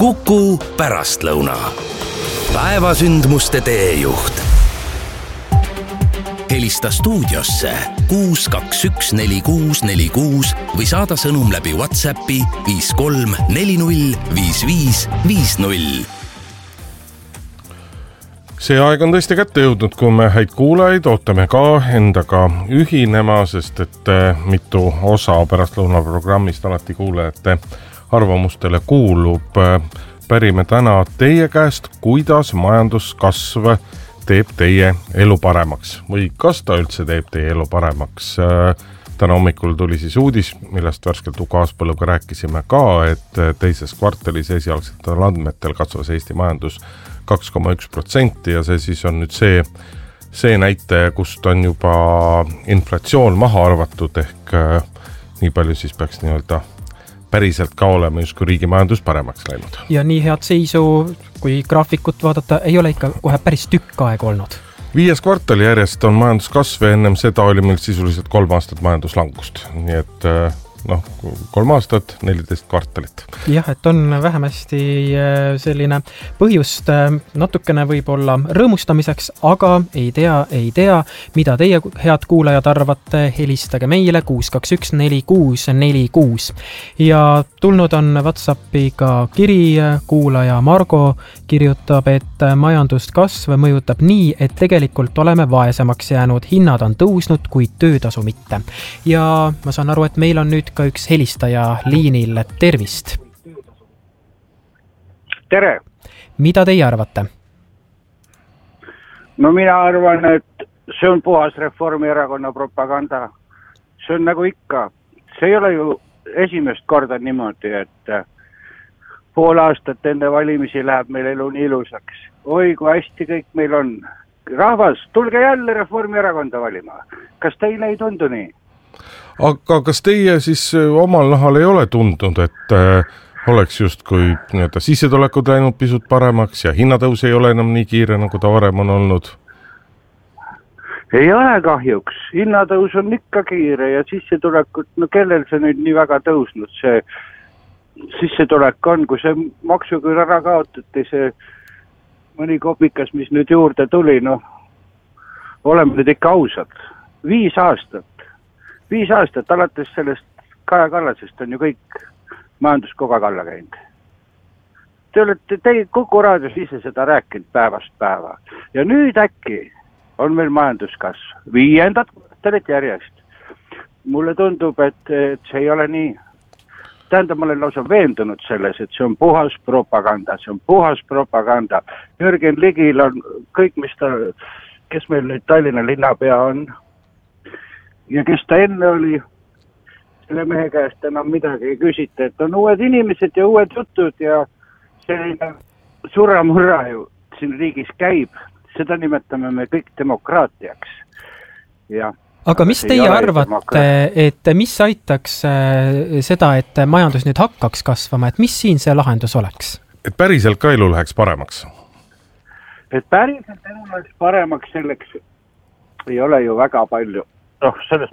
Kuku pärastlõuna. Päevasündmuste teejuht. Helista stuudiosse 6214646 või saada sõnum läbi WhatsAppi 53405550. See aeg on tõesti kätte jõudnud, kui me häid kuulajaid ootame ka endaga ühinema, sest et mitu osa pärastlõunaprogrammist alati kuulajate arvamustele kuulub. Pärime täna teie käest, kuidas majanduskasv teeb teie elu paremaks või kas ta üldse teeb teie elu paremaks. Täna hommikul tuli siis uudis, millest värskelt Uku Aaspõlluga rääkisime ka, et teises kvartalis esialgsetel andmetel kasvas Eesti majandus 2,1% ja see siis on nüüd see näitaja, kust on juba inflatsioon maha arvatud, ehk nii palju siis peaks nii-öelda päriselt ka olema justkui riigi majandus paremaks läinud. Ja nii head seisu, kui graafikut vaadata, ei ole ikka kohe päris tükk aeg olnud. 5 kvartali järjest on majanduskasv, ennem seda oli meil sisuliselt 3 aastat majanduslangust. Nii et 3 aastat, 14 kvartalit. Jah, et on vähemasti selline põhjust natukene võib-olla rõõmustamiseks, aga ei tea, mida teie head kuulajad arvate, helistage meile 6214646. Ja tulnud on WhatsAppi ka kiri, kuulaja Margo kirjutab, et majanduskasv mõjutab nii, et tegelikult oleme vaesemaks jäänud, hinnad on tõusnud, kuid töötasu mitte. Ja ma saan aru, et meil on nüüd ka üks helistaja liinil. Tervist! Tere! Mida teie arvate? No mina arvan, et see on puhas Reformierakonna propaganda. See on nagu ikka. See ei ole ju esimest korda niimoodi, et pool aastat enne valimisi läheb meil elu nii ilusaks. Oi, kui hästi kõik meil on. Rahvas, tulge jälle Reformierakonda valima. Kas teile ei tundu nii? Aga kas teie siis omal nahal ei ole tundunud, et oleks justkui sissetulekud läinud pisut paremaks ja hinnatõus ei ole enam nii kiire, nagu ta varem on olnud? Ei ole kahjuks. Hinnatõus on ikka kiire ja sissetulekud, no kellel see nüüd nii väga tõusnud, see sissetulek on, kui see maksuküür ära kaotati, see mõni kopikas, mis nüüd juurde tuli, oleme nüüd ikka ausad. 5 aastat, alates sellest Kaja Kallasest on ju kõik majanduskogaga alla käinud. Te olete Kuku raadios ise seda rääkinud päevast päeva. Ja nüüd äkki on meil majanduskasv 5. kvartalit järjest. Mulle tundub, et see ei ole nii. Tähendab, ma olen lausa veendunud selles, et see on puhas propaganda. Jürgen Ligil on kõik, kes meil nüüd Tallinna linnapea on, ja kes ta enne oli, selle mehe käest enam midagi ei küsita, et on uued inimesed ja uued jutud ja selline surramurra ju siin riigis käib. Seda nimetame me kõik demokraatiaks. Aga mis teie arvate, et mis aitaks seda, et majandus nüüd hakkaks kasvama, et mis siin see lahendus oleks? Et päriselt ka elu läheks paremaks? Et päriselt elu läheks paremaks, selleks ei ole ju väga palju. Selles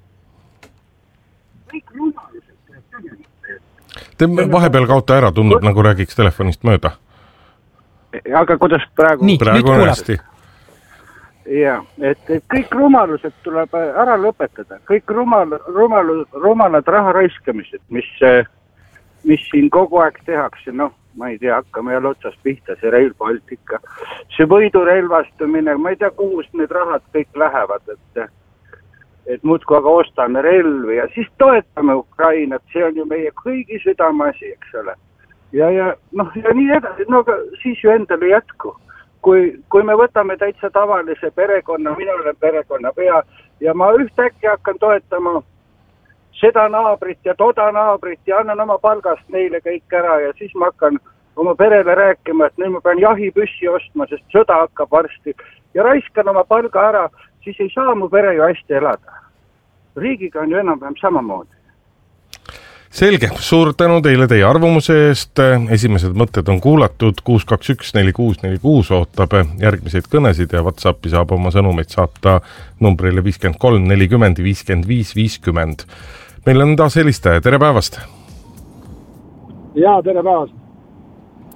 kõik rumalused. Te vahepeal kaota ära, tundub nagu räägiks telefonist mööda. Aga kuidas praegu? Nii, praegu nüüd on hästi. Ja, et kõik rumalused tuleb ära lõpetada. Kõik rumalad raha raiskamised, mis siin kogu aeg tehakse. Ma ei tea, hakkame jälle otsast pihta, see Rail Baltica. See võidurelvastumine, ma ei tea, kuhust need rahad kõik lähevad, et muudku aga ostame relvi ja siis toetame Ukrainat, see on ju meie kõigi südameasi, eks ole. Ja nii edasi, siis ju endale jätku. Kui me võtame täitsa tavalise perekonna, mina olen perekonnapea ja ma ühtäkki hakkan toetama seda naabrit ja toda naabrit ja annan oma palgast neile kõik ära ja siis ma hakkan oma perele rääkima, et nüüd ma pean jahipüssi ostma, sest sõda hakkab varsti ja raiskan oma palga ära, siis ei saa mu pere ju hästi elada. Riigiga on ju enam-vähem samamoodi. Selge, suur tänu teile teie arvamuse eest. Esimesed mõtted on kuulatud. 6214646 ootab järgmiseid kõnesid ja WhatsAppi saab oma sõnumeid saata numbrile 53 40 55 50. Meil on taas helistaja. Tere päevast! Jaa, tere päevast!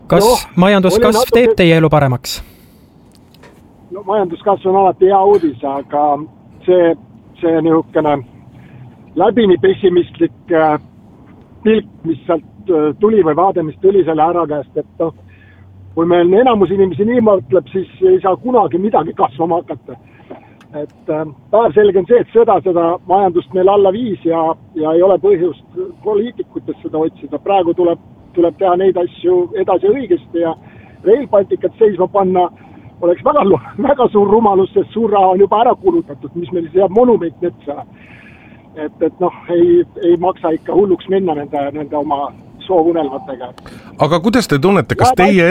Kas majanduskasv teeb teie elu paremaks? No majanduskasv on alati hea uudis, aga see niisugune läbini pessimistlik pilk, mis sealt tuli või vaade, mis tuli selle ära käest, et kui meil enamus inimesi nii mõtleb, siis ei saa kunagi midagi kasvama hakata. Et päev selge on see, et seda majandust meil alla viis ja ei ole põhjust poliitikutest seda otsida. Praegu tuleb teha neid asju edasi õigesti ja Rail Balticut seisma panna oleks väga suur rumalus, sest suur raha on juba ära kulutatud, mis meil jääb monument metsa. Et ei maksa ikka hulluks minna nende oma soovunelmatega. Aga kuidas te tunnete, kas teie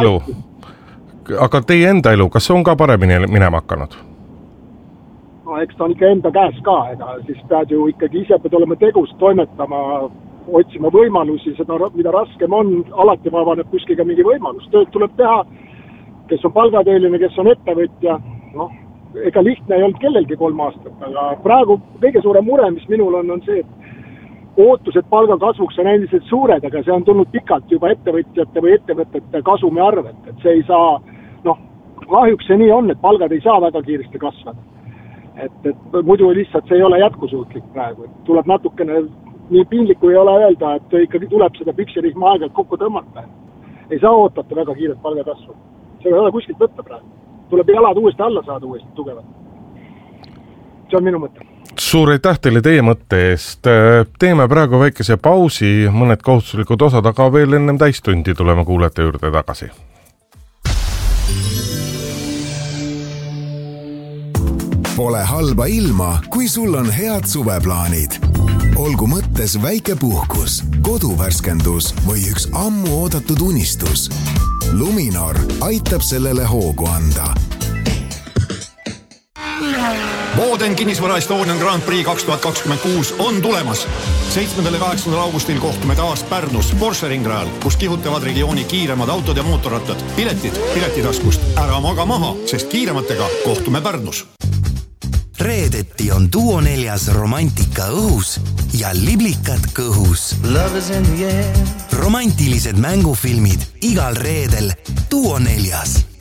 enda elu, kas on ka paremini minema hakanud? No eks ta on ikka enda käes ka, siis pead ju ikkagi ise pead olema tegus, toimetama, otsima võimalusi, seda mida raskem on, alati vabaneb kuskiga mingi võimalus. Tööd tuleb teha, kes on palgatööline, kes on ettevõtja, ega lihtne ei olnud kellelgi 3 aastat, aga praegu kõige suurem mure, mis minul on see, et ootused palgakasvuks on endiselt suured, aga see on tulnud pikalt juba ettevõtjate või ettevõtete kasumi arvet, et see ei saa, kahjuks see nii on, et palgad ei saa väga kiiresti kasvada. Et muidu lihtsalt see ei ole jätkusuutlik praegu, et tuleb natukene, nii piinlikku ei ole öelda, et ikkagi tuleb seda püksirihma aega kokku tõmmata. Ei saa ootata väga kiiret palgakasvu. See ei ole kuskilt võtta praegu. Tuleb jalad uuesti alla saada uuesti tugevat. See on minu mõte. Suur aitäh teile teie mõtte eest. Teeme praegu väikese pausi, mõned kohustuslikud osad, aga veel ennem täistundi tuleme kuulete juurde tagasi. Pole halba ilma, kui sul on head suveplaanid. Olgu mõttes väike puhkus, koduvärskendus või üks ammu oodatud unistus. Luminor aitab sellele hoogu anda. Boden kinnisvara Estonian Grand Prix 2026 on tulemas. 7. ja 8. augustil kohtume taas Pärnus Porsche ringrajal, kus kihutavad regiooni kiiremad autod ja mootorrattad. Piletid piletitaskust. Ära maga maha, sest kiirematega kohtume Pärnus. Reedeti on Duo 4 romantika õhus ja liblikad kõhus. Romantilised mängufilmid igal reedel Duo 4.